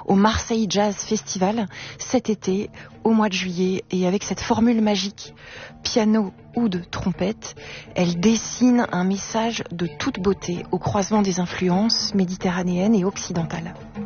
au Marseille Jazz Festival cet été, au mois de juillet. Et avec cette formule magique, piano, oud, trompette, elle dessine un message de toute beauté au croisement des influences méditerranéennes et occidentales.